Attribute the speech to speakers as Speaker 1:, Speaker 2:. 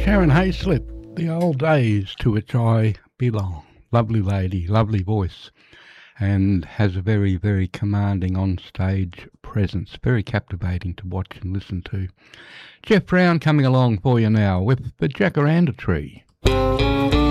Speaker 1: Sharon Hayslip, The Old Days to Which I Belong. Lovely lady, lovely voice, and has a very, very commanding on-stage presence. Very captivating to watch and listen to. Jeff Brown coming along for you now with The Jacaranda Tree.